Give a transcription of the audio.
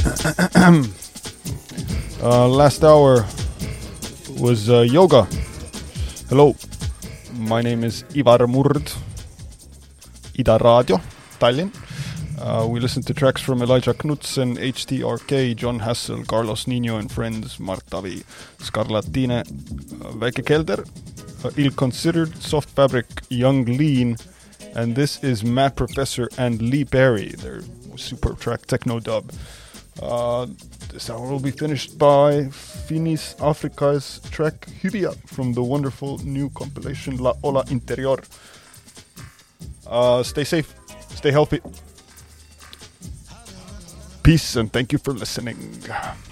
Last hour was yoga. Hello, my name is Ivar Murd, Ida Radio, Tallinn. We listened to tracks from Elijah Knudsen, HTRK, John Hassel, Carlos Nino and Friends, Martavi, Scarlatine, Väike Kelder, Ill Considered, Soft Fabric, Young Lean, and this is Matt Professor and Lee Berry, their super track Techno Dub. This hour will be finished by Finis Africa's track Hyvia from the wonderful new compilation La Ola Interior. Stay safe, stay healthy. Peace and thank you for listening.